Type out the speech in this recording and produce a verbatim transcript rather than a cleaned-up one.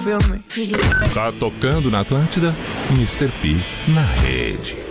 feel me? Tá tocando na Atlântida, mister P na rede.